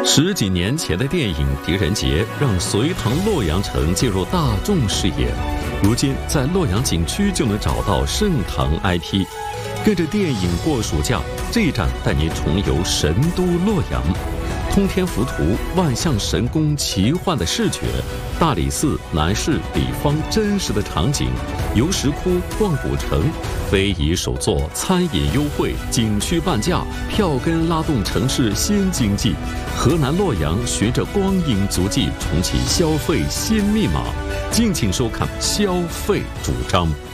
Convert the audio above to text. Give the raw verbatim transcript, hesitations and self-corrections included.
十几年前的电影《狄仁杰》让隋唐洛阳城进入大众视野，如今在洛阳景区就能找到盛唐 I P。跟着电影过暑假，这一站带您重游神都洛阳。通天浮屠、万象神宫奇幻的视觉，大理寺、南市、里坊真实的场景，游石窟、逛古城，非遗手作、餐饮优惠、景区半价，票根拉动城市新经济。河南洛阳循着光阴足迹重启消费新密码，敬请收看《消费主张》。